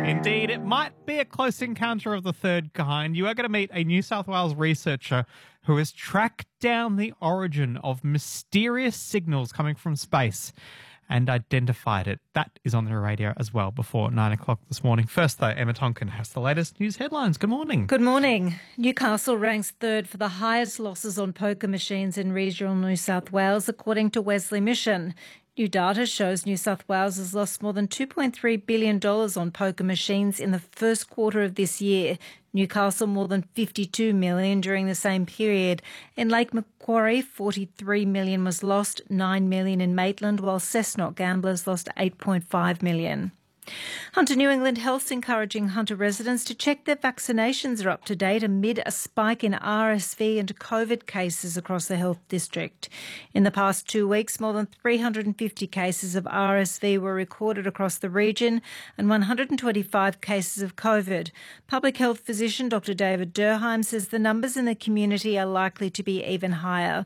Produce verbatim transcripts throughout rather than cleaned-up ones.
Indeed, it might be a close encounter of the third kind. You are going to meet a New South Wales researcher who has tracked down the origin of mysterious signals coming from space and identified it. That is on the radio as well before nine o'clock this morning. First, though, Emma Tonkin has the latest news headlines. Good morning. Good morning. Newcastle ranks third for the highest losses on poker machines in regional New South Wales, according to Wesley Mission. New data shows New South Wales has lost more than two point three billion dollars on poker machines in the first quarter of this year. Newcastle more than fifty-two million dollars during the same period. In Lake Macquarie, forty-three million dollars was lost, nine million dollars in Maitland, while Cessnock gamblers lost eight point five million dollars. Hunter New England Health's encouraging Hunter residents to check their vaccinations are up to date amid a spike in R S V and COVID cases across the health district. In the past two weeks, more than three hundred fifty cases of R S V were recorded across the region and one hundred twenty-five cases of COVID. Public health physician Doctor David Durheim says the numbers in the community are likely to be even higher.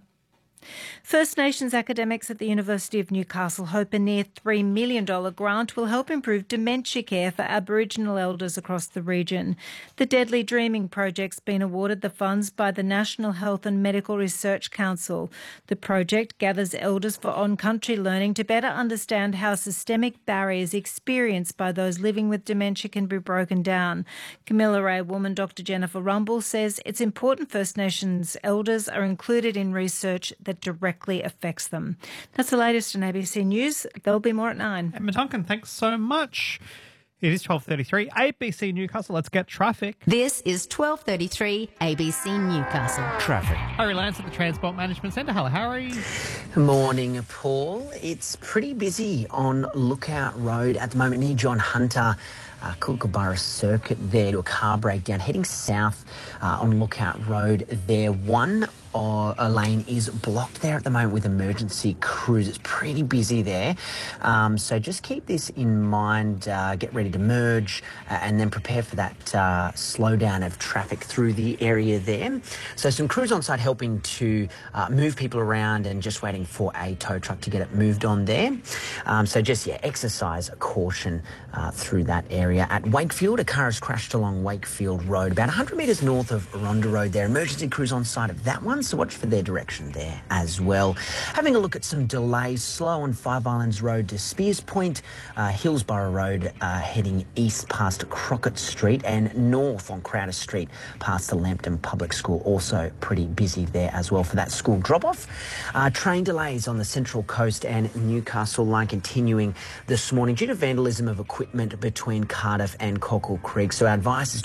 First Nations academics at the University of Newcastle hope a near three million dollars grant will help improve dementia care for Aboriginal elders across the region. The Deadly Dreaming project's been awarded the funds by the National Health and Medical Research Council. The project gathers elders for on-country learning to better understand how systemic barriers experienced by those living with dementia can be broken down. Camilla Ray woman Doctor Jennifer Rumble says it's important First Nations elders are included in research that directly affects them. That's the latest on A B C News. There'll be more at nine. Emma Tonkin, thanks so much. It is twelve thirty-three, A B C Newcastle. Let's get traffic. This is twelve thirty-three, A B C Newcastle. Traffic. Harry Lance at the Transport Management Centre. Hello, Harry. Morning, Paul. It's pretty busy on Lookout Road at the moment near John Hunter. Uh, Kookaburra Circuit there to a car breakdown heading south uh, on Lookout Road there. One uh, a lane is blocked there at the moment with emergency crews. It's pretty busy there. Um, so just keep this in mind. Uh, get ready to merge uh, and then prepare for that uh, slowdown of traffic through the area there. So some crews on site helping to uh, move people around and just waiting for a tow truck to get it moved on there. Um, so just, yeah, exercise caution uh, through that area. At Wakefield, a car has crashed along Wakefield Road, about one hundred metres north of Rhonda Road there. Emergency crews on site of that one, so watch for their direction there as well. Having a look at some delays, slow on Five Islands Road to Spears Point, uh, Hillsborough Road uh, heading east past Crockett Street, and north on Crowder Street past the Lambton Public School. Also pretty busy there as well for that school drop-off. Uh, train delays on the Central Coast and Newcastle line continuing this morning due to vandalism of equipment between Cardiff and Cockle Creek. So our advice is